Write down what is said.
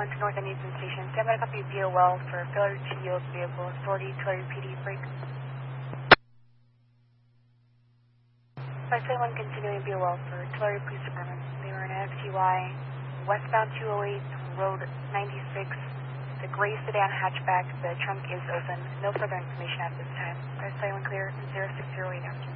571 to North Indian Station. Stand by to copy VOL for failure to yield vehicle. Authority, Tulare PD, break. 571 continuing VOL for Tulare Police Department. They were in an FTY, westbound 208, Road 96. The gray sedan hatchback, the trunk is open. No further information at this time. 571 clear, 0608 after.